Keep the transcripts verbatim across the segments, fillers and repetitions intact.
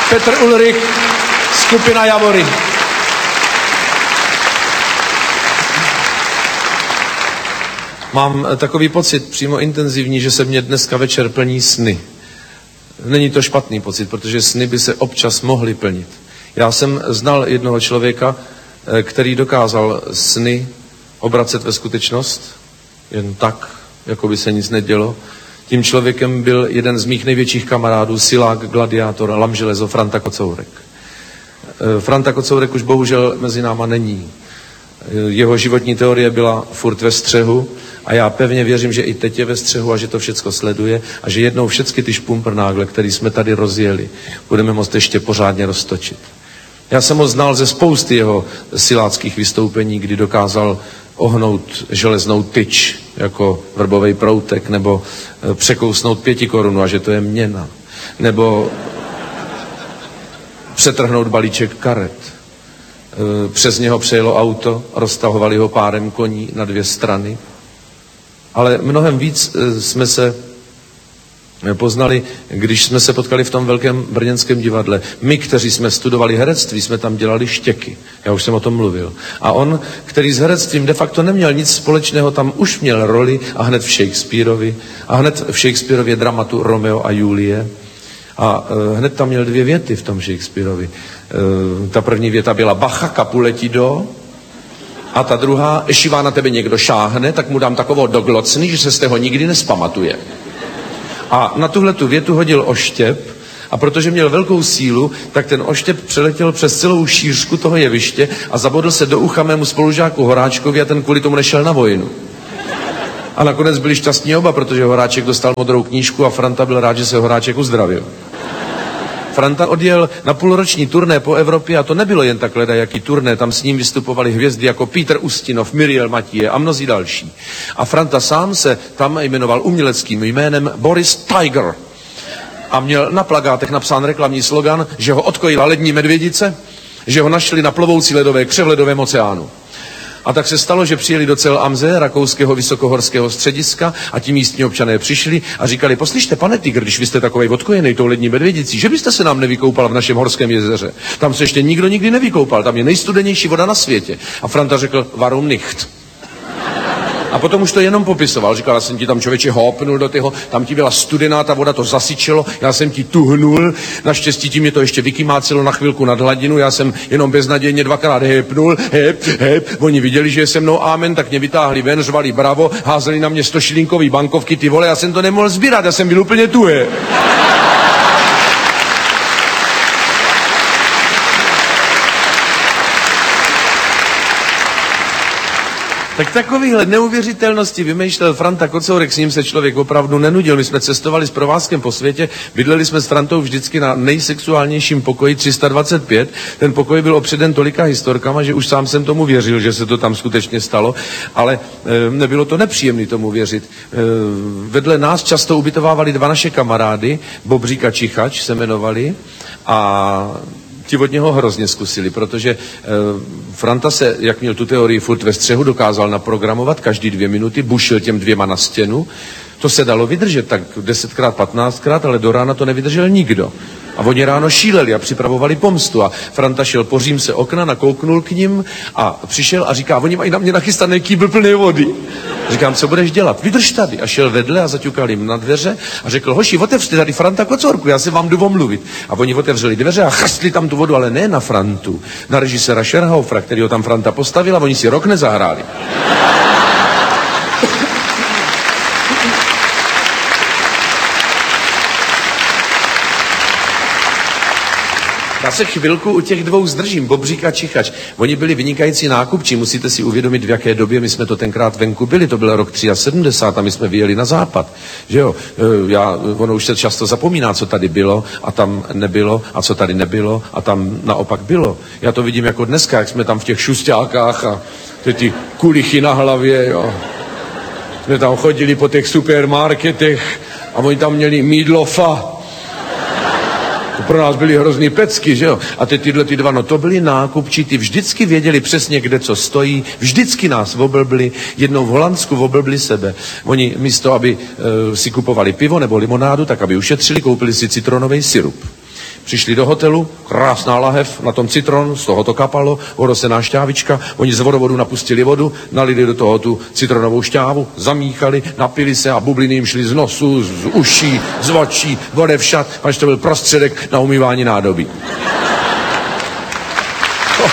Petr Ulrich, skupina Javory. Mám takový pocit přímo intenzivní, že se mě dneska večer plní sny. Není to špatný pocit, protože sny by se občas mohly plnit. Já jsem znal jednoho člověka, který dokázal sny obracet ve skutečnost, jen tak, jako by se nic nedělo. Tím člověkem byl jeden z mých největších kamarádů, silák, gladiátor, lamželezo, Franta Kocourek. Franta Kocourek už bohužel mezi náma není. Jeho životní teorie byla furt ve střehu a já pevně věřím, že i teď je ve střehu a že to všecko sleduje a že jednou všechny ty špumprnágle, který jsme tady rozjeli, budeme moct ještě pořádně roztočit. Já jsem ho znal ze spousty jeho siláckých vystoupení, kdy dokázal ohnout železnou tyč jako vrbovej proutek, nebo překousnout pěti korunu a že to je měna, nebo přetrhnout balíček karet. Přes něho přejelo auto, roztahovali ho párem koní na dvě strany. Ale mnohem víc jsme se poznali, když jsme se potkali v tom velkém brněnském divadle. My, kteří jsme studovali herectví, jsme tam dělali štěky. Já už jsem o tom mluvil. A on, který s herectvím de facto neměl nic společného, tam už měl roli a hned v Shakespeareovi. A hned v Shakespeareově dramatu Romeo a Julie. A uh, hned tam měl dvě věty v tom Shakespeareovi. Uh, ta první věta byla Bacha, Capuletido. A ta druhá, ještě na tebe někdo šáhne, tak mu dám takovou doglocny, že se z toho nikdy nespamatuje. A na tuhle tu větu hodil oštěp a protože měl velkou sílu, tak ten oštěp přeletěl přes celou šířku toho jeviště a zabodl se do ucha mému spolužáku Horáčkovi a ten kvůli tomu nešel na vojnu. A nakonec byli šťastní oba, protože Horáček dostal modrou knížku a Franta byl rád, že se Horáček uzdravil. Franta odjel na půlroční turné po Evropě a to nebylo jen tak ledajaký turné, tam s ním vystupovali hvězdy jako Peter Ustinov, Miriel Matěje a mnozí další. A Franta sám se tam jmenoval uměleckým jménem Boris Tiger. A měl na plakátech napsán reklamní slogan, že ho odkojila lední medvědice, že ho našli na plovoucí ledové kře v ledovém oceánu. A tak se stalo, že přijeli do Cel Amze, rakouského vysokohorského střediska a ti místní občané přišli a říkali, poslyšte, pane Tygr, když vy jste takovej odkojenej tou lední medvědicí, že byste se nám nevykoupal v našem horském jezeře. Tam se ještě nikdo nikdy nevykoupal, tam je nejstudenější voda na světě. A Franta řekl, warum nicht? A potom už to jenom popisoval. Říkal, já jsem ti tam člověče hópnul do toho, tam ti byla studená, ta voda to zasyčelo, já jsem ti tuhnul, naštěstí ti mě to ještě vykymácelo na chvilku nad hladinu, já jsem jenom beznadějně dvakrát hépnul, hép, hép, oni viděli, že je se mnou amen, tak mě vytáhli ven, řvali bravo, házeli na mě stošilinkový bankovky, ty vole, já jsem to nemohl sbírat, já jsem byl úplně tuhé. Tak takovýhle neuvěřitelnosti vymýšlel Franta Kocourek, s ním se člověk opravdu nenudil. My jsme cestovali s provázkem po světě, bydleli jsme s Frantou vždycky na nejsexuálnějším pokoji tři sta dvacet pět. Ten pokoj byl opředen tolika historkama, že už sám jsem tomu věřil, že se to tam skutečně stalo, ale e, nebylo to nepříjemné tomu věřit. E, vedle nás často ubytovávali dva naše kamarády, Bobřík a Čichač se jmenovali, a ti od něho hrozně zkusili, protože e, Franta se, jak měl tu teorii furt ve střehu, dokázal naprogramovat každý dvě minuty, bušil těm dvěma na stěnu. To se dalo vydržet tak desetkrát, patnáctkrát, ale do rána to nevydržel nikdo. A oni ráno šíleli a připravovali pomstu a Franta šel po římse okna, nakouknul k ním a přišel a říká, oni mají na mě nachystaný kýbl plný vody. Říkám, co budeš dělat? Vydrž tady. A šel vedle a zaťukal jim na dveře a řekl, hoši, otevřte tady Franta Kocourku, já se vám jdu omluvit. A oni otevřeli dveře a chrstli tam tu vodu, ale ne na Frantu, na režiséra Scherhofera, kterýho tam Franta postavil, a oni si rok nezahráli. Já se chvilku u těch dvou zdržím, Bobřík a Čichač. Oni byli vynikající nákupčí, musíte si uvědomit, v jaké době my jsme to tenkrát venku byli, to byl rok sedmdesát tři a my jsme vyjeli na západ. Že jo, já, ono už se často zapomíná, co tady bylo a tam nebylo a co tady nebylo a tam naopak bylo. Já to vidím jako dneska, jak jsme tam v těch šustákách a ty, ty kulichy na hlavě, jo. Jsme tam chodili po těch supermarketech a oni tam měli Mídlofa. To pro nás byly hrozný pecky, že jo? A teď tyhle ty dva, no to byli nákupčí, ty vždycky věděli přesně, kde co stojí, vždycky nás oblbli, jednou v Holandsku oblbli sebe. Oni místo, aby e, si kupovali pivo nebo limonádu, tak aby ušetřili, koupili si citronový sirup. Přišli do hotelu, krásná lahev, na tom citron, z toho to kapalo, vodosená šťávička, oni z vodovodu napustili vodu, nalili do toho tu citronovou šťávu, zamíchali, napili se a bubliny jim šly z nosu, z uší, z očí, odevšad, až to byl prostředek na umývání nádobí. Oh.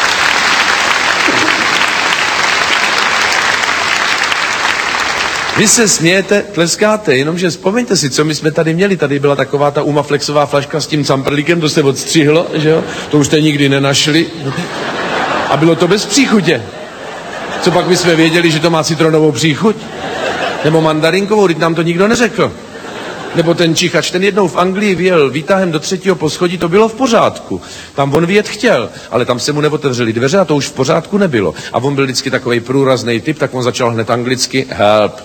Vy se smějete, tleskáte, jenomže vzpomeňte si, co my jsme tady měli. Tady byla taková ta umaflexová flaška s tím camprlíkem, to se odstřihlo, že jo? To už jste nikdy nenašli. A bylo to bez příchutě. Co pak my jsme věděli, že to má citronovou příchuť? Nebo mandarinkovou, teď nám to nikdo neřekl. Nebo ten čichač, ten jednou v Anglii vyjel výtahem do třetího poschodí, to bylo v pořádku. Tam on vyjet chtěl, ale tam se mu neotevřely dveře a to už v pořádku nebylo. A on byl vždycky takovej průrazný typ, tak on začal hned anglicky help.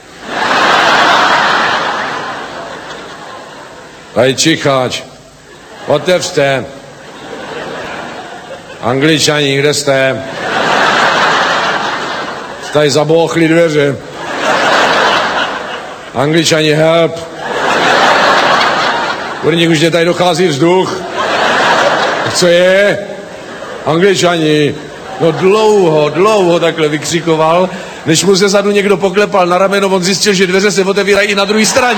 Tady čichač, otevřte. Angličani, kde jste? Tady zabouchly dveře. Angličani, help. Kurník, už mě tady dochází vzduch. Co je? Angličani. No dlouho, dlouho takhle vykřikoval, než mu se zadu někdo poklepal na rameno, on zjistil, že dveře se otevírají i na druhé straně.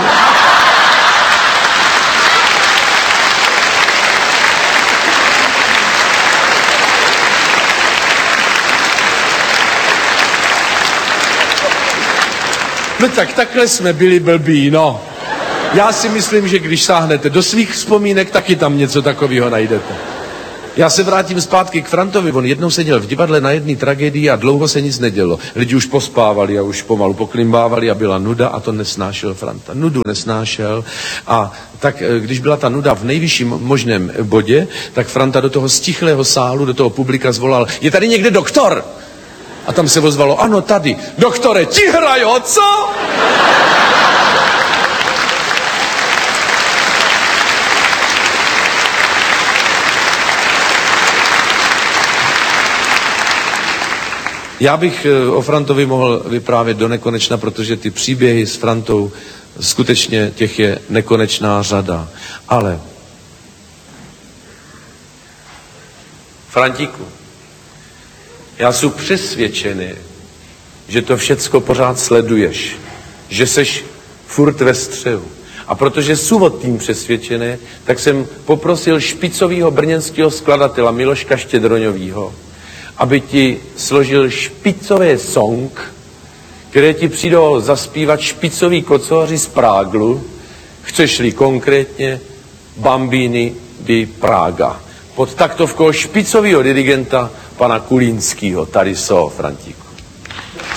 No tak takhle jsme byli blbí, no. Já si myslím, že když sáhnete do svých vzpomínek, taky tam něco takového najdete. Já se vrátím zpátky k Frantovi. On jednou seděl v divadle na jedné tragédii a dlouho se nic nedělo. Lidi už pospávali a už pomalu poklimbávali a byla nuda a to nesnášel Franta. Nudu nesnášel a tak, když byla ta nuda v nejvyšším možném bodě, tak Franta do toho stichlého sálu, do toho publika zvolal: je tady někde doktor? A tam se ozvalo: ano, tady. Doktore, ti hrajo, co? Já bych o Frantovi mohl vyprávět do nekonečna, protože ty příběhy s Frantou, skutečně těch je nekonečná řada. Ale Frantíku, já jsem přesvědčený, že to všecko pořád sleduješ, že seš furt ve střehu. A protože jsem o tím přesvědčený, tak jsem poprosil špicovýho brněnského skladatela Miloška Štědroňovýho, aby ti složil špicové song, které ti přijdou zaspívat špicový kocoři z Práglu, chceš-li konkrétně Bambini di Praga. Pod taktovkou špicového dirigenta pana Kulínského. Tady jsou, Frantíku.